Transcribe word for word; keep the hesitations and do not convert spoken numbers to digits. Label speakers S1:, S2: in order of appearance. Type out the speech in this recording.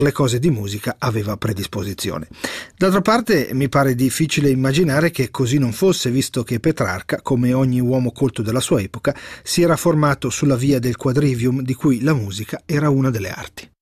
S1: le cose di musica aveva predisposizione. D'altra parte mi pare difficile immaginare che così non fosse, visto che Petrarca, come ogni uomo colto della sua epoca, si era formato sulla via del quadrivium, di cui la musica era una delle arti.